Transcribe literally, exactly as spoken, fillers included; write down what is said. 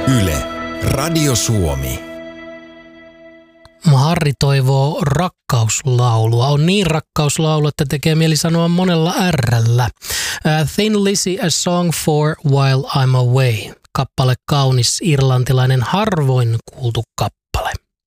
Yle, Radio Suomi. Harri toivoo rakkauslaulua. On niin rakkauslaulu, että tekee mieli sanoa monella ärrällä. Uh, Thin Lizzy, A Song for While I'm Away. Kappale kaunis, irlantilainen, harvoin kuultu kappale.